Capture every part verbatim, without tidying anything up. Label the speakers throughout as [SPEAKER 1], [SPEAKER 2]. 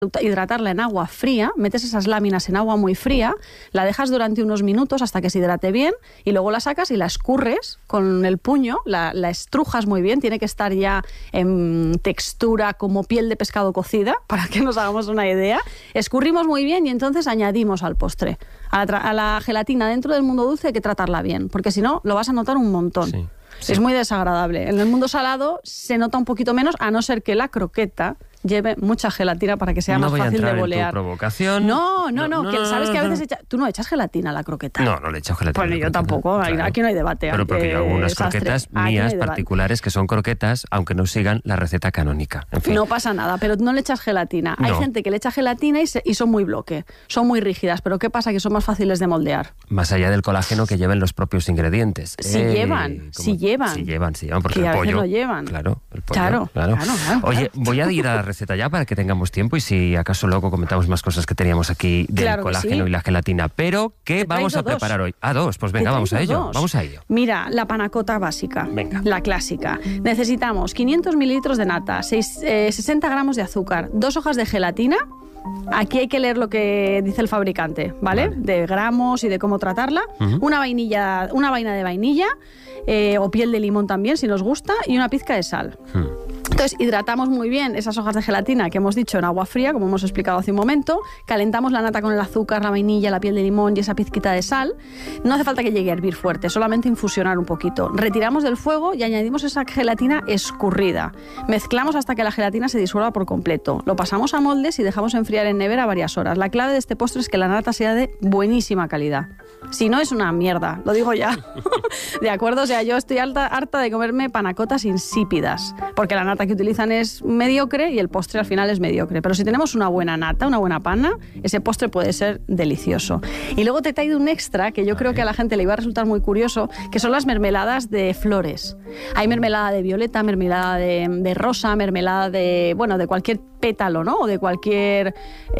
[SPEAKER 1] hidratarla en agua fría, metes esas láminas en agua muy fría, la dejas durante unos minutos hasta que se hidrate bien y luego la sacas y la escurres con el puño, la, la estrujas muy bien, tiene que estar ya en textura como piel de pescado cocida, para que nos hagamos una idea. Escurrimos muy bien y entonces añadimos al postre. A la, a la gelatina dentro del mundo dulce hay que tratarla bien, porque si no lo vas a notar un montón. Sí, sí. Es muy desagradable. En el mundo salado se nota un poquito menos, a no ser que la croqueta lleve mucha gelatina para que sea
[SPEAKER 2] no
[SPEAKER 1] más
[SPEAKER 2] voy
[SPEAKER 1] fácil
[SPEAKER 2] a
[SPEAKER 1] de bolear.
[SPEAKER 2] En tu provocación.
[SPEAKER 1] No, no, no,
[SPEAKER 2] no,
[SPEAKER 1] que
[SPEAKER 2] no
[SPEAKER 1] sabes
[SPEAKER 2] no,
[SPEAKER 1] que a
[SPEAKER 2] no.
[SPEAKER 1] veces echa... tú no echas gelatina a la croqueta.
[SPEAKER 2] No, no le echo gelatina.
[SPEAKER 1] Bueno, yo tampoco, claro. Aquí no hay debate.
[SPEAKER 2] Pero porque yo hago unas
[SPEAKER 1] desastre.
[SPEAKER 2] croquetas
[SPEAKER 1] Aquí
[SPEAKER 2] mías
[SPEAKER 1] no
[SPEAKER 2] particulares que son croquetas, aunque no sigan la receta canónica. En fin.
[SPEAKER 1] No pasa nada, pero no le echas gelatina. No. Hay gente que le echa gelatina y, se... y son muy bloque, son muy rígidas, pero ¿qué pasa? Que son más fáciles de moldear.
[SPEAKER 2] Más allá del colágeno que lleven los propios ingredientes.
[SPEAKER 1] Si eh, llevan, si llevan.
[SPEAKER 2] Si llevan, si llevan, porque
[SPEAKER 1] que
[SPEAKER 2] el
[SPEAKER 1] a
[SPEAKER 2] pollo...
[SPEAKER 1] lo llevan.
[SPEAKER 2] Claro, el pollo.
[SPEAKER 1] Claro,
[SPEAKER 2] claro.
[SPEAKER 1] claro, claro
[SPEAKER 2] Oye,
[SPEAKER 1] claro.
[SPEAKER 2] voy a ir a la receta ya para que tengamos tiempo y si acaso luego comentamos más cosas que teníamos aquí del
[SPEAKER 1] claro
[SPEAKER 2] colágeno
[SPEAKER 1] sí.
[SPEAKER 2] y la gelatina. Pero, ¿qué vamos a preparar
[SPEAKER 1] dos.
[SPEAKER 2] hoy? Ah, dos. Pues venga, vamos a ello.
[SPEAKER 1] Dos.
[SPEAKER 2] Vamos a ello.
[SPEAKER 1] Mira, la panacota básica.
[SPEAKER 2] Venga.
[SPEAKER 1] La clásica. Necesitamos quinientos mililitros de nata, seis, eh, sesenta gramos de azúcar, dos hojas de gelatina. Aquí hay que leer lo que dice el fabricante, ¿vale?
[SPEAKER 2] Vale.
[SPEAKER 1] De gramos y de cómo tratarla. Uh-huh. Una vainilla, una vaina de vainilla, eh, o piel de limón también, si nos gusta, y una pizca de sal. Uh-huh. Entonces, hidratamos muy bien esas hojas de gelatina que hemos dicho en agua fría, como hemos explicado hace un momento. Calentamos la nata con el azúcar, la vainilla, la piel de limón y esa pizquita de sal. No hace falta que llegue a hervir fuerte, solamente infusionar un poquito. Retiramos del fuego y añadimos esa gelatina escurrida. Mezclamos hasta que la gelatina se disuelva por completo. Lo pasamos a moldes y dejamos enfriar en nevera varias horas. La clave de este postre es que la nata sea de buenísima calidad. Si no, es una mierda, lo digo ya. ¿De acuerdo? O sea, yo estoy harta, harta de comerme panacotas insípidas, porque la nata que utilizan es mediocre y el postre al final es mediocre. Pero si tenemos una buena nata, una buena pana, ese postre puede ser delicioso. Y luego te he traído un extra que yo creo que a la gente le iba a resultar muy curioso, que son las mermeladas de flores. Hay mermelada de violeta, mermelada de, de rosa, mermelada de, bueno, de cualquier pétalo, ¿no? O de cualquier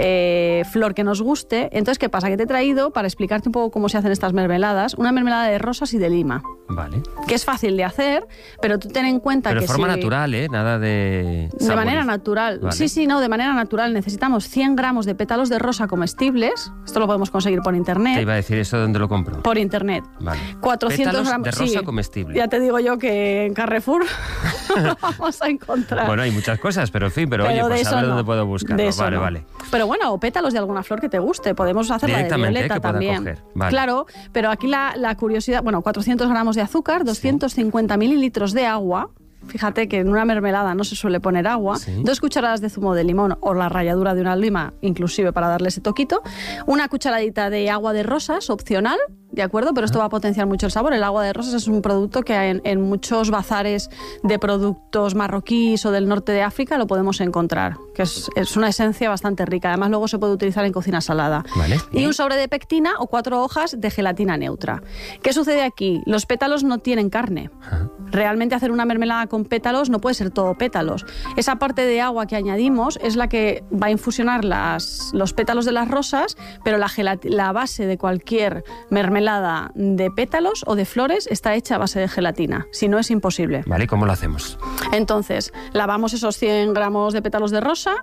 [SPEAKER 1] eh, flor que nos guste. Entonces, ¿qué pasa? Que te he traído, para explicarte un poco cómo se hacen estas mermeladas, una mermelada de rosas y de lima.
[SPEAKER 2] Vale. Que
[SPEAKER 1] es fácil de hacer, pero tú ten en cuenta
[SPEAKER 2] pero
[SPEAKER 1] que
[SPEAKER 2] de forma
[SPEAKER 1] si...
[SPEAKER 2] natural, ¿eh? Nada de...
[SPEAKER 1] De sabores. manera natural. Vale. Sí, sí, no, de manera natural. Necesitamos cien gramos de pétalos de rosa comestibles. Esto lo podemos conseguir por internet.
[SPEAKER 2] Te iba a decir, ¿eso dónde lo compro?
[SPEAKER 1] Por internet.
[SPEAKER 2] Vale.
[SPEAKER 1] cuatrocientos gramos
[SPEAKER 2] de rosa
[SPEAKER 1] sí,
[SPEAKER 2] comestible.
[SPEAKER 1] Ya te digo yo que en Carrefour lo vamos a encontrar.
[SPEAKER 2] Bueno, hay muchas cosas, pero en fin, pero,
[SPEAKER 1] pero
[SPEAKER 2] oye, pues a ver
[SPEAKER 1] no.
[SPEAKER 2] dónde puedo buscarlo. Vale,
[SPEAKER 1] no.
[SPEAKER 2] vale.
[SPEAKER 1] Pero bueno, o pétalos de alguna flor que te guste. Podemos hacer la de violeta
[SPEAKER 2] ¿eh? que
[SPEAKER 1] también.
[SPEAKER 2] Coger. Vale.
[SPEAKER 1] Claro, pero aquí la, la curiosidad, bueno, cuatrocientos gramos de azúcar, doscientos cincuenta sí. mililitros de agua. Fíjate que en una mermelada no se suele poner agua. ¿Sí? Dos cucharadas de zumo de limón o la ralladura de una lima, inclusive para darle ese toquito. Una cucharadita de agua de rosas, opcional, ¿de acuerdo? Pero esto va a potenciar mucho el sabor. El agua de rosas es un producto que en, en muchos bazares de productos marroquíes o del norte de África lo podemos encontrar, que es, es una esencia bastante rica. Además, luego se puede utilizar en cocina salada.
[SPEAKER 2] Vale.
[SPEAKER 1] Y un sobre de pectina o cuatro hojas de gelatina neutra. ¿Qué sucede aquí? Los pétalos no tienen carne. Ajá. Realmente hacer una mermelada con pétalos no puede ser todo pétalos. Esa parte de agua que añadimos es la que va a infusionar las, los pétalos de las rosas, pero la, la base de cualquier mermelada de pétalos o de flores está hecha a base de gelatina. Si no, es imposible.
[SPEAKER 2] Vale, ¿cómo lo hacemos?
[SPEAKER 1] Entonces, lavamos esos cien gramos de pétalos de rosa,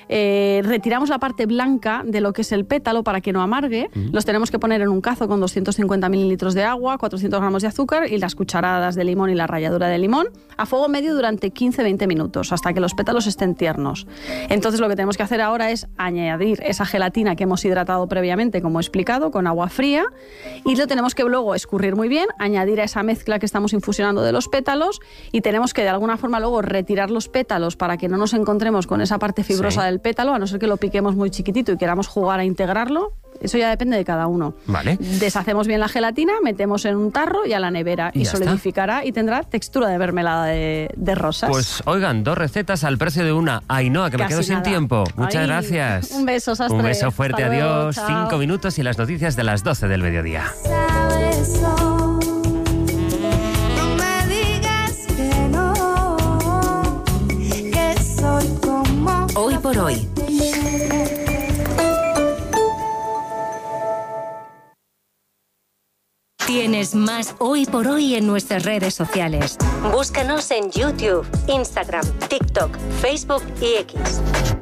[SPEAKER 1] eh, retiramos la parte blanca de lo que es el pétalo para que no amargue, mm. los tenemos que poner en un cazo con doscientos cincuenta mililitros de agua, cuatrocientos gramos de azúcar y las cucharadas de limón y la ralladura de limón a fuego medio durante quince a veinte minutos hasta que los pétalos estén tiernos. Entonces lo que tenemos que hacer ahora es añadir esa gelatina que hemos hidratado previamente, como he explicado, con agua fría y lo tenemos que luego escurrir muy bien, añadir a esa mezcla que estamos infusionando de los pétalos y tenemos que de alguna forma luego retirar los pétalos para que no nos encontremos con esa parte fibrosa sí. del pétalo, a no ser que lo piquemos muy chiquitito y queramos jugar a integrarlo. Eso ya depende de cada uno.
[SPEAKER 2] Vale.
[SPEAKER 1] Deshacemos bien la gelatina, metemos en un tarro y a la nevera y, y solidificará está. Y tendrá textura de mermelada de, de rosas.
[SPEAKER 2] Pues oigan, dos recetas al precio de una. Ainhoa, que
[SPEAKER 1] Casi
[SPEAKER 2] me quedo sin
[SPEAKER 1] nada.
[SPEAKER 2] tiempo. Muchas
[SPEAKER 1] Ay,
[SPEAKER 2] gracias.
[SPEAKER 1] Un beso, sastre.
[SPEAKER 2] Un beso fuerte,
[SPEAKER 1] Hasta
[SPEAKER 2] adiós.
[SPEAKER 1] Luego,
[SPEAKER 2] Cinco minutos y las noticias de las doce del mediodía.
[SPEAKER 3] Hoy por hoy. Tienes más Hoy por Hoy en nuestras redes sociales. Búscanos en YouTube, Instagram, TikTok, Facebook y X.